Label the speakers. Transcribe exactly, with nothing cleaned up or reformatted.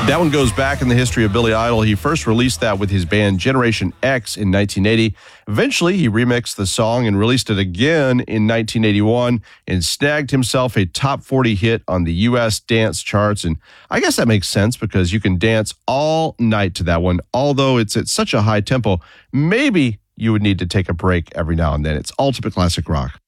Speaker 1: That one goes back in the history of Billy Idol. He first released that with his band Generation X in nineteen eighty. Eventually, he remixed the song and released it again in nineteen eighty-one and snagged himself a top forty hit on the U S dance charts. And I guess that makes sense because you can dance all night to that one. Although it's at such a high tempo, maybe you would need to take a break every now and then. It's ultimate classic rock.